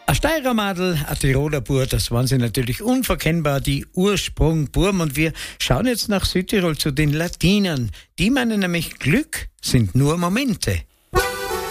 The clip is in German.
Ein Steirer Madel, ein Tiroler Bur, das waren sie natürlich unverkennbar, die Ursprungburm. Und wir schauen jetzt nach Südtirol zu den Latinern. Die meinen nämlich, Glück sind nur Momente.